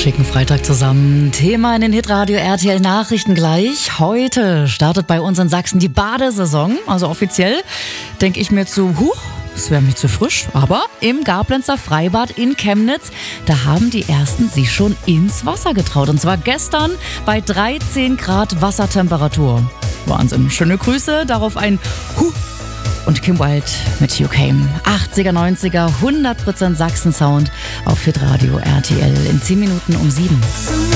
schicken Freitag zusammen. Thema in den Hitradio RTL Nachrichten gleich. Heute startet bei uns in Sachsen die Badesaison. Also offiziell denke ich mir das wäre mir zu frisch. Aber im Gablenzer Freibad in Chemnitz, da haben die Ersten sich schon ins Wasser getraut. Und zwar gestern bei 13 Grad Wassertemperatur. Wahnsinn. Schöne Grüße, darauf ein und Kim Wilde mit You Came. 80er, 90er, 100% Sachsen-Sound auf Hitradio RTL in 10 Minuten um 7.